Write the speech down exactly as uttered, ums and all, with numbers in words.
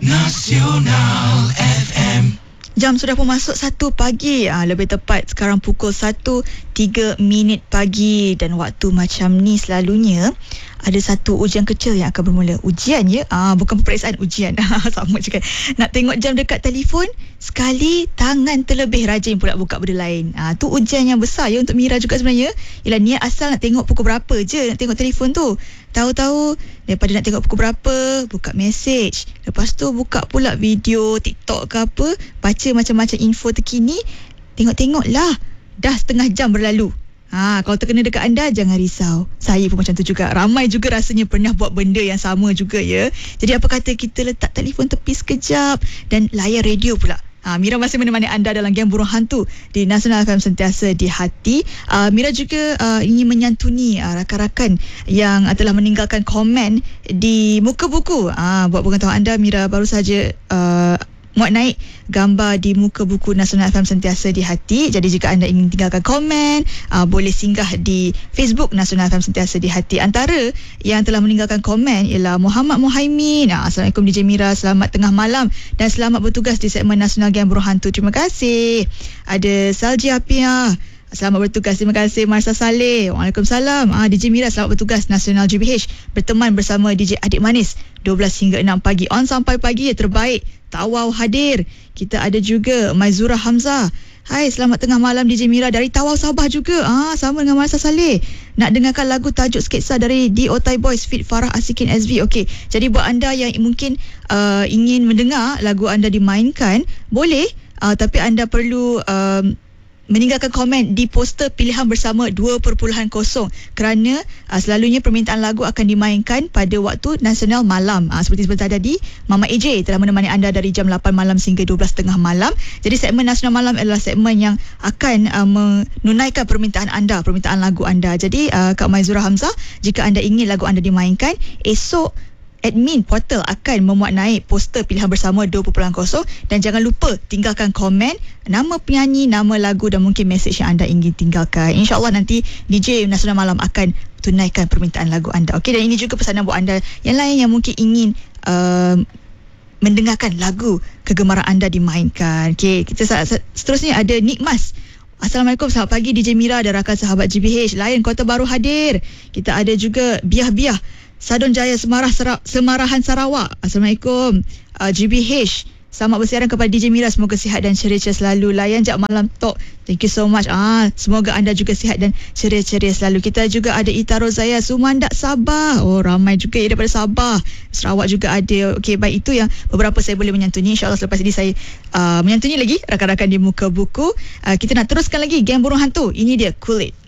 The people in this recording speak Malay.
Nasional F M. Jam sudah pun masuk satu pagi, ah, lebih tepat sekarang pukul satu tiga minit pagi. Dan waktu macam ni selalunya ada satu ujian kecil yang akan bermula. Ujian ya, ah, bukan peperiksaan, ujian. Sama je kan. Nak tengok jam dekat telefon, sekali tangan terlebih rajin pula buka benda lain. Ah, tu ujian yang besar ya untuk Mira juga sebenarnya. Ialah niat asal nak tengok pukul berapa je nak tengok telefon tu. Tahu-tahu daripada nak tengok pukul berapa, buka mesej. Lepas tu buka pula video TikTok ke apa, baca macam-macam info terkini. Tengok-tengok lah, dah setengah jam berlalu. Ha, kalau terkena dekat anda, jangan risau. Saya pun macam tu juga. Ramai juga rasanya pernah buat benda yang sama juga ya. Jadi apa kata kita letak telefon tepi sekejap dan layan radio pula. Ha, Mira masih menemani anda dalam Geng Burung Hantu di Nasional F M, sentiasa di hati. Uh, Mira juga uh, ingin menyantuni uh, rakan-rakan yang uh, telah meninggalkan komen di muka buku. Uh, buat pengetahuan anda, Mira baru saja uh, muat naik gambar di muka buku Nasional F M sentiasa di hati. Jadi jika anda ingin tinggalkan komen, uh, boleh singgah di Facebook Nasional F M sentiasa di hati. Antara yang telah meninggalkan komen ialah Muhammad Muhaimin. uh, Assalamualaikum D J Mira, selamat tengah malam dan selamat bertugas di segmen Nasional Geng Burung Hantu. Terima kasih. Ada Salji Apia, selamat bertugas. Terima kasih. Marsa Saleh, Waalaikumsalam. Ah, D J Mira, selamat bertugas Nasional G B H. Berteman bersama D J Adik Manis dua belas hingga enam pagi. On sampai pagi ya, terbaik. Tawau hadir. Kita ada juga Maizura Hamzah. Hai, selamat tengah malam D J Mira dari Tawau Sabah juga. Ah, sama dengan Marsa Saleh. Nak dengarkan lagu tajuk sketsa dari The Otai Boys feat Farah Asikin S V. Okey, jadi buat anda yang mungkin uh, ingin mendengar lagu anda dimainkan, boleh. Uh, tapi anda perlu um, meninggalkan komen di poster pilihan bersama dua perpuluhan kosong kerana uh, selalunya permintaan lagu akan dimainkan pada waktu nasional malam. Uh, seperti sebentar tadi, Mama A J telah menemani anda dari jam lapan malam sehingga dua belas tiga puluh malam. Jadi segmen nasional malam adalah segmen yang akan uh, menunaikan permintaan anda, permintaan lagu anda. Jadi uh, Kak Maizura Hamzah, jika anda ingin lagu anda dimainkan, esok admin portal akan memuat naik poster pilihan bersama dua perpuluhan kosong dan jangan lupa tinggalkan komen, nama penyanyi, nama lagu dan mungkin mesej yang anda ingin tinggalkan. InsyaAllah nanti D J Nasional Malam akan tunaikan permintaan lagu anda. Okey, dan ini juga pesanan buat anda yang lain yang mungkin ingin uh, mendengarkan lagu kegemaran anda dimainkan. Okey, kita seterusnya ada Nikmas. Assalamualaikum, selamat pagi D J Mira dan rakan sahabat G B H. Layan Kota Baru hadir. Kita ada juga Biah-Biah Sadun Jaya Semarah Sara- Semarahan Sarawak. Assalamualaikum uh, G B H. Selamat bersiaran kepada D J Mira, semoga sihat dan ceria-ceria selalu. Layan Jap Malam Talk. Thank you so much. Ah, semoga anda juga sihat dan ceria-ceria selalu. Kita juga ada Ita Rozaya Sumandak Sabah. Oh, ramai juga ya daripada Sabah. Sarawak juga ada. Okey, baik, itu yang beberapa saya boleh menyantuni. InsyaAllah selepas ini saya uh, menyantuni lagi rakan-rakan di muka buku. Uh, kita nak teruskan lagi Geng Burung Hantu. Ini dia Cool It.